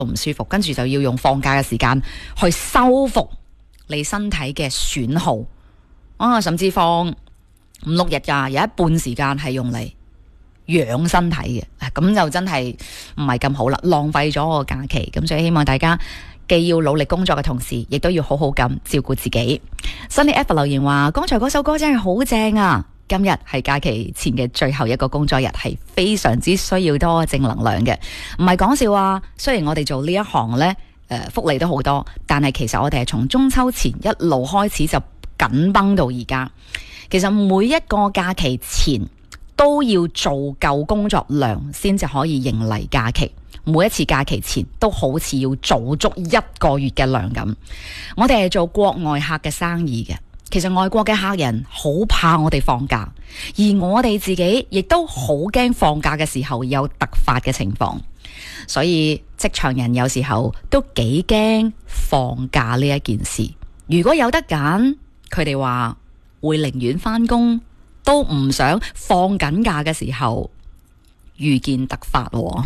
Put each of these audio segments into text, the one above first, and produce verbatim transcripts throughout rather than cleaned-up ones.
唔舒服，跟住就要用放假嘅時間去修復你身體嘅損耗。啊，甚至放五六日㗎，有一半時間係用嚟養身體嘅，咁就真係唔係咁好啦，浪費咗我個假期。咁所以希望大家既要努力工作嘅同時，亦都要好好咁照顧自己。Sunny F 留言話：剛才嗰首歌真係好正啊！今日係假期前嘅最後一個工作日，係非常之需要多正能量嘅，唔係講笑啊！雖然我哋做呢一行呢，誒、呃、福利都好多，但係其實我哋係從中秋前一路開始就緊繃到而家。其實每一個假期前都要做夠工作量先至可以迎嚟假期，每一次假期前都好似要做足一個月嘅量咁。我哋係做國外客嘅生意嘅，其實外國嘅客人好怕我哋放假，而我哋自己亦都好驚放假嘅時候有突發嘅情況，所以職場人有時候都幾驚放假呢一件事。如果有得揀，佢哋話會寧願返工，都唔想放緊假嘅時候遇見突發喎。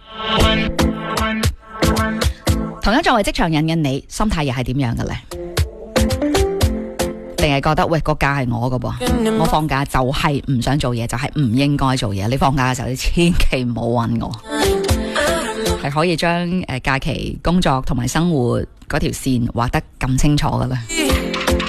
同樣作為職場人嘅你，心態又係點樣嘅呢？定係覺得喂，個假係我嘅噃，我放假就係唔想做嘢，就係、是、唔應該做嘢。你放假嘅時候，你千祈唔好搵我，係可以將誒假期工作同埋生活嗰條線畫得咁清楚嘅咧。